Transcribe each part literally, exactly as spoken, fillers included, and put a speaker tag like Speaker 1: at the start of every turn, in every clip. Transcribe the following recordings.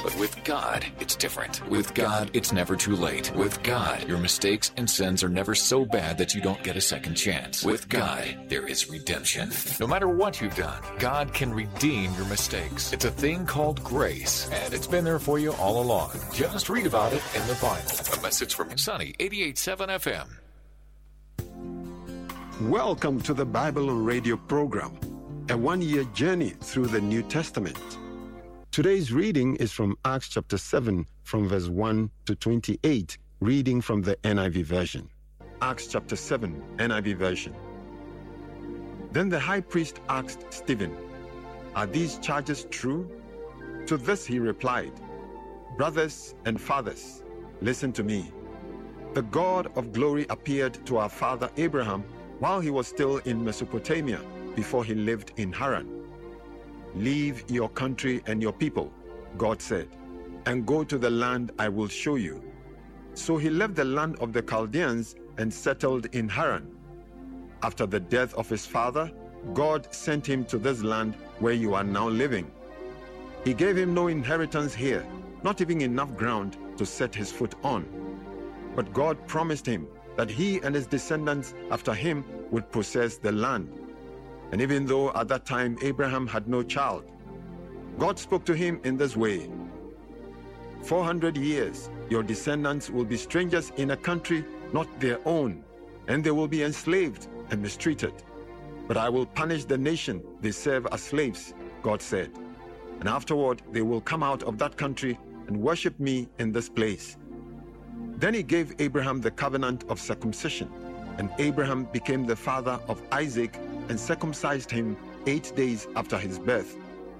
Speaker 1: But with God, it's different. With God, it's never too late. With God, your mistakes and sins are never so bad that you don't get a second chance. With God, there is redemption. No matter what you've done, God can redeem your mistakes. It's a thing called grace, and it's been there for you all along. Just read about it in the Bible. A message from Sunny eighty-eight point seven F M.
Speaker 2: Welcome to the Bible on Radio program, a one-year journey through the New Testament. Today's reading is from Acts chapter seven, from verse one to twenty-eight, reading from the N I V version. Acts chapter seven, N I V version. Then the high priest asked Stephen, "Are these charges true?" To this he replied, "Brothers and fathers, listen to me. The God of glory appeared to our father Abraham while he was still in Mesopotamia, before he lived in Haran. Leave your country and your people, God said, and go to the land I will show you." So he left the land of the Chaldeans and settled in Haran. After the death of his father, God sent him to this land where you are now living. He gave him no inheritance here, not even enough ground to set his foot on. But God promised him that he and his descendants after him would possess the land. And even though at that time Abraham had no child, God spoke to him in this way: four hundred years your descendants will be strangers in a country not their own, and they will be enslaved and mistreated. But I will punish the nation they serve as slaves, God said. And afterward they will come out of that country and worship me in this place. Then he gave Abraham the covenant of circumcision, and Abraham became the father of Isaac and circumcised him eight days after his birth.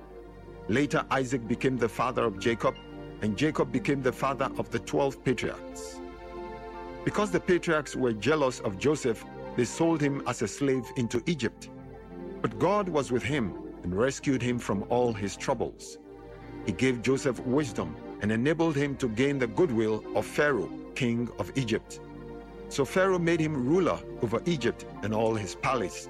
Speaker 2: Later Isaac became the father of Jacob, and Jacob became the father of the twelve patriarchs. Because the patriarchs were jealous of Joseph, they sold him as a slave into Egypt. But God was with him and rescued him from all his troubles. He gave Joseph wisdom and enabled him to gain the goodwill of Pharaoh, king of Egypt. So Pharaoh made him ruler over Egypt and all his palace.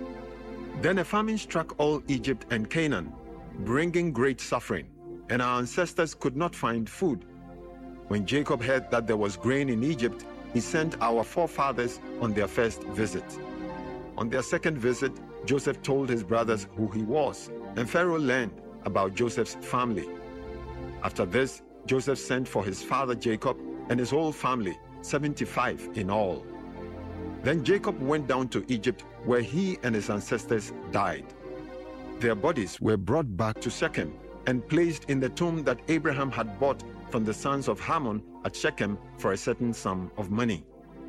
Speaker 2: Then a famine struck all Egypt and Canaan, bringing great suffering, and our ancestors could not find food. When Jacob heard that there was grain in Egypt, he sent our forefathers on their first visit. On their second visit, Joseph told his brothers who he was, and Pharaoh learned about Joseph's family. After this, Joseph sent for his father Jacob and his whole family, seventy-five in all. Then Jacob went down to Egypt, where he and his ancestors died. Their bodies were brought back to Shechem and placed in the tomb that Abraham had bought from the sons of Hamon at Shechem for a certain sum of money.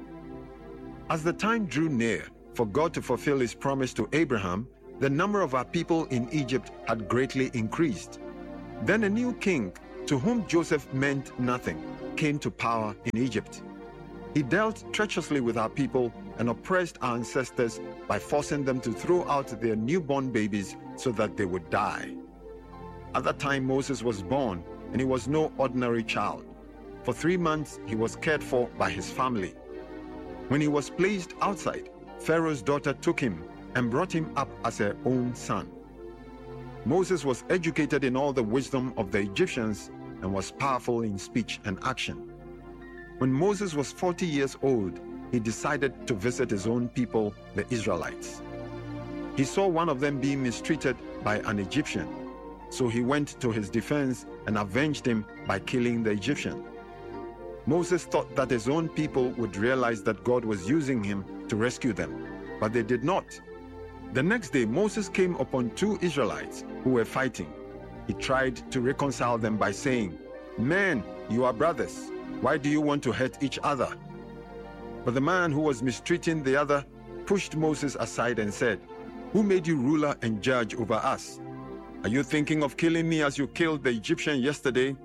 Speaker 2: As the time drew near for God to fulfill his promise to Abraham, the number of our people in Egypt had greatly increased. Then a new king, to whom Joseph meant nothing, came to power in Egypt. He dealt treacherously with our people and oppressed our ancestors by forcing them to throw out their newborn babies so that they would die. At that time Moses was born, and he was no ordinary child. For three months he was cared for by his family. When he was placed outside, Pharaoh's daughter took him and brought him up as her own son. Moses was educated in all the wisdom of the Egyptians and was powerful in speech and action. When Moses was forty years old, he decided to visit his own people, the Israelites. He saw one of them being mistreated by an Egyptian, so he went to his defense and avenged him by killing the Egyptian. Moses thought that his own people would realize that God was using him to rescue them, but they did not. The next day, Moses came upon two Israelites who were fighting. He tried to reconcile them by saying, "Men, you are brothers. Why do you want to hurt each other?" But the man who was mistreating the other pushed Moses aside and said, "Who made you ruler and judge over us? Are you thinking of killing me as you killed the Egyptian yesterday?"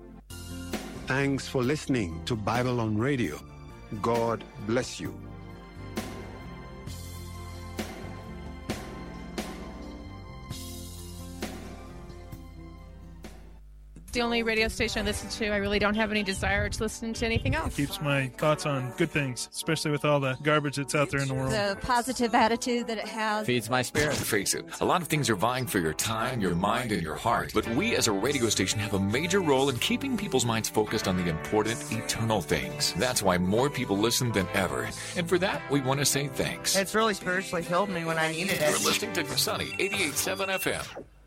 Speaker 2: Thanks for listening to Bible on Radio. God bless you.
Speaker 3: It's the only radio station I listen to. I really don't have any desire to listen to anything else.
Speaker 4: It keeps my thoughts on good things, especially with all the garbage that's out there in the world.
Speaker 5: The positive attitude that it has
Speaker 1: feeds my spirit. Face it, a lot of things are vying for your time, your mind, and your heart. But we as a radio station have a major role in keeping people's minds focused on the important, eternal things. That's why more people listen than ever. And for that, we want to say thanks.
Speaker 6: It's really spiritually filled me when I needed it.
Speaker 1: You're listening to Sunny eighty-eight point seven F M.